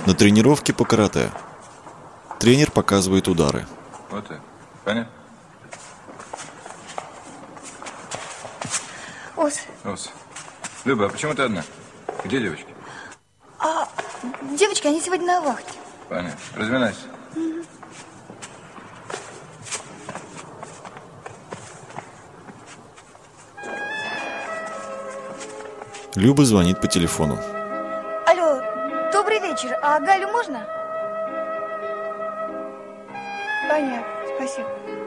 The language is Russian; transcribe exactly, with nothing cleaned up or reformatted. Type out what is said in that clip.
На тренировке по карате. Тренер показывает удары. Вот так. Понятно? Ос. Ос. Люба, а почему ты одна? Где девочки? А девочки, они сегодня на вахте. Понятно. Разминайся. Угу. Люба звонит по телефону. Алло, добрый вечер. А Галю можно? Понятно, спасибо.